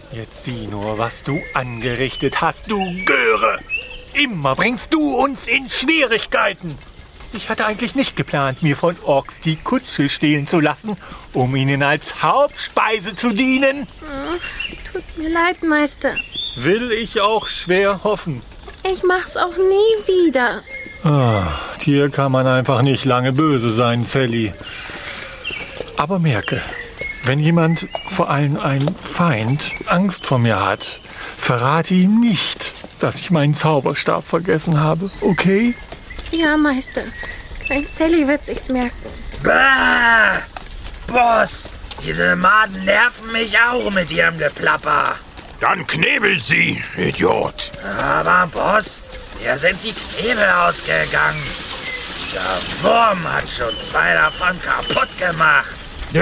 Jetzt sieh nur, was du angerichtet hast, du Göre! Immer bringst du uns in Schwierigkeiten. Ich hatte eigentlich nicht geplant, mir von Orks die Kutsche stehlen zu lassen, um ihnen als Hauptspeise zu dienen. Tut mir leid, Meister. Will ich auch schwer hoffen. Ich mach's auch nie wieder. Hier kann man einfach nicht lange böse sein, Sally. Aber merke, wenn jemand, vor allem ein Feind, Angst vor mir hat, verrate ihm nicht, dass ich meinen Zauberstab vergessen habe, okay? Ja, Meister. Klein Sally wird sich's merken. Bah! Boss, diese Maden nerven mich auch mit ihrem Geplapper. Dann knebel sie, Idiot. Aber Boss, mir sind die Knebel ausgegangen. Der Wurm hat schon 2 davon kaputt gemacht.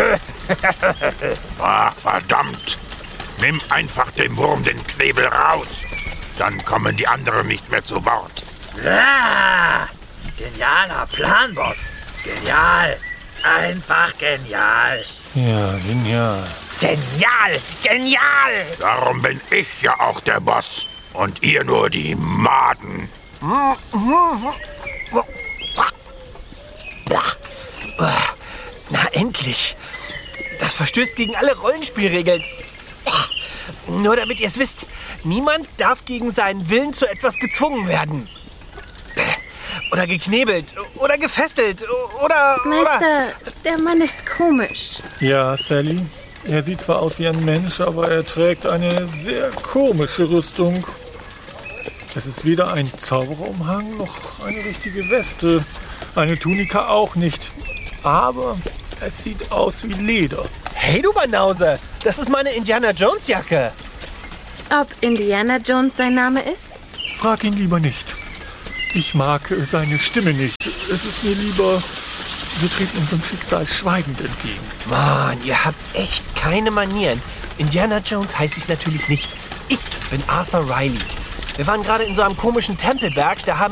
Ach, verdammt. Nimm einfach dem Wurm den Knebel raus. Dann kommen die anderen nicht mehr zu Wort. Ah, genialer Plan, Boss. Genial. Einfach genial. Ja, genial. Genial, genial. Darum bin ich ja auch der Boss. Und ihr nur die Maden. Na, endlich. Das verstößt gegen alle Rollenspielregeln. Nur damit ihr es wisst, niemand darf gegen seinen Willen zu etwas gezwungen werden. Oder geknebelt. Oder gefesselt. Oder... Meister, der Mann ist komisch. Ja, Sally, er sieht zwar aus wie ein Mensch, aber er trägt eine sehr komische Rüstung. Es ist weder ein Zauberumhang noch eine richtige Weste. Eine Tunika auch nicht. Aber es sieht aus wie Leder. Hey, du Banause, das ist meine Indiana Jones Jacke. Ob Indiana Jones sein Name ist? Frag ihn lieber nicht. Ich mag seine Stimme nicht. Es ist mir lieber, wir treten unserem Schicksal schweigend entgegen. Mann, ihr habt echt keine Manieren. Indiana Jones heiße ich natürlich nicht. Ich bin Arthur Riley. Wir waren gerade in so einem komischen Tempelberg, da haben